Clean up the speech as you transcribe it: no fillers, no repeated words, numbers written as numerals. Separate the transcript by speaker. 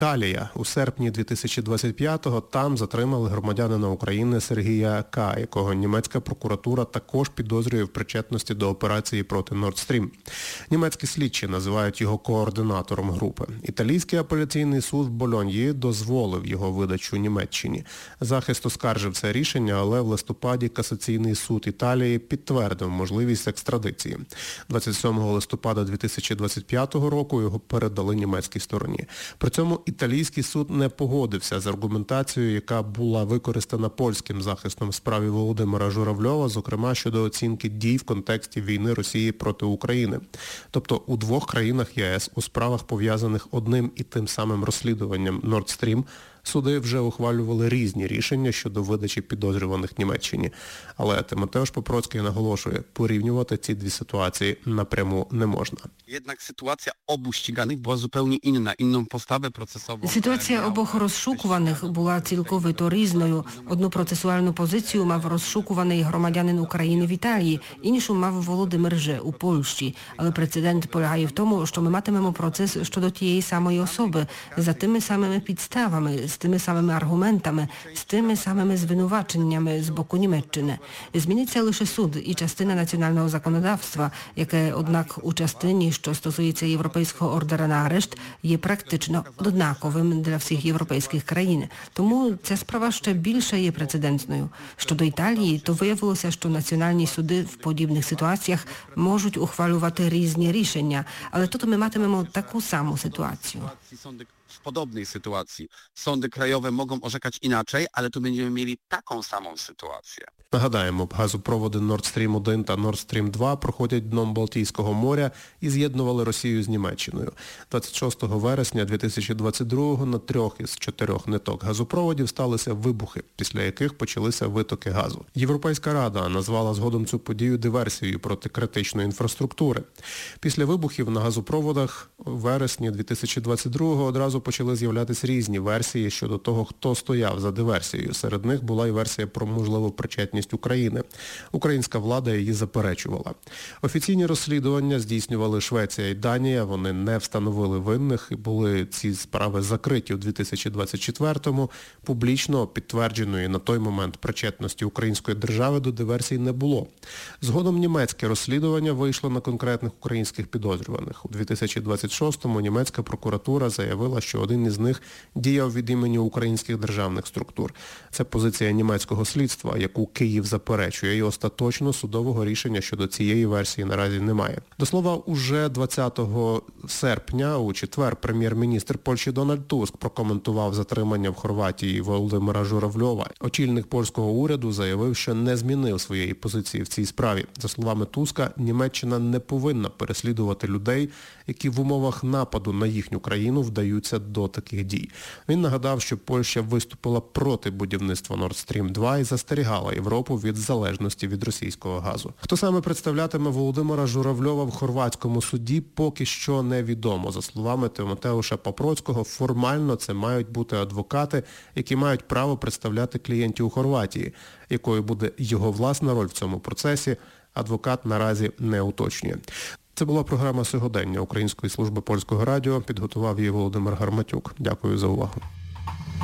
Speaker 1: Італія. У серпні 2025-го там затримали громадянина України Сергія К., якого німецька прокуратура також підозрює в причетності до операції проти Nord Stream. Німецькі слідчі називають його координатором групи. Італійський апеляційний суд в Больоньї дозволив його видачу Німеччині. Захист оскаржив це рішення, але в листопаді Касаційний суд Італії підтвердив можливість екстрадиції. 27 листопада 2025 року його передали німецькій стороні. При цьому італійський суд не погодився з аргументацією, яка була використана польським захистом в справі Володимира Журавльова, зокрема щодо оцінки дій в контексті війни Росії проти України. Тобто у двох країнах ЄС у справах, пов'язаних одним і тим самим розслідуванням Nord Stream, суди вже ухвалювали різні рішення щодо видачі підозрюваних Німеччині. Але Тимотеуш Попроцький наголошує, порівнювати ці дві ситуації напряму не можна.
Speaker 2: Jednak sytuacja obu ściganych była zupełnie inna, inną postawę procesową.
Speaker 3: Ситуація обох розшукуваних була цілковито різною. Одну процесуальну позицію мав розшукуваний громадянин України в Італії, іншу мав Володимир Ж. у Польщі. Але прецедент полягає в тому, що ми матимемо процес щодо тієї самої особи, за тими самими підставами, з тими самими аргументами, з тими самими звинуваченнями з боку Німеччини. Зміниться лише суд і частина національного законодавства, яке, однак, у частині, що стосується європейського ордера на арешт, є практично однаковим для всіх європейських країн. Тому ця справа ще більше є прецедентною. Щодо Італії, то виявилося, що національні суди в подібних ситуаціях можуть ухвалювати різні рішення, але тут ми матимемо таку саму ситуацію.
Speaker 2: W podobnej sytuacji sądy krajowe mogą orzekać inaczej, ale tu będziemy mieli taką samą sytuację.
Speaker 1: Нагадаємо, газопроводи Nord Stream 1 та Nord Stream 2 проходять дном Балтійського моря і з'єднували Росію з Німеччиною. 26 вересня 2022-го на 3 із 4 ниток газопроводів сталися вибухи, після яких почалися витоки газу. Європейська Рада назвала згодом цю подію диверсією проти критичної інфраструктури. Після вибухів на газопроводах у вересні 2022-го одразу почали з'являтися різні версії щодо того, хто стояв за диверсією. Серед них була і версія про можливу причетність України. Українська влада її заперечувала. Офіційні розслідування здійснювали Швеція і Данія, вони не встановили винних і були ці справи закриті у 2024-му. Публічно підтвердженої на той момент причетності української держави до диверсій не було. Згодом німецьке розслідування вийшло на конкретних українських підозрюваних. У 2026-му німецька прокуратура заявила, що один із них діяв від імені українських державних структур. Це позиція німецького слідства, яку Київ заперечує, і остаточно судового рішення щодо цієї версії наразі немає. До слова, уже 20 серпня, у четвер, прем'єр-міністр Польщі Дональд Туск прокоментував затримання в Хорватії Володимира Журавльова. Очільник польського уряду заявив, що не змінив своєї позиції в цій справі. За словами Туска, Німеччина не повинна переслідувати людей, які в умовах нападу на їхню країну вдаються до таких дій. Він нагадав, що Польща виступила проти будівництва Nord Stream 2 і застерігала Європу від залежності від російського газу. Хто саме представлятиме Володимира Журавльова в хорватському суді, поки що невідомо. За словами Тимотеуша Попроцького, формально це мають бути адвокати, які мають право представляти клієнтів у Хорватії. Якою буде його власна роль в цьому процесі, адвокат наразі не уточнює. Це була програма «Сьогодення» Української служби польського радіо. Підготував її Володимир Гарматюк. Дякую за увагу.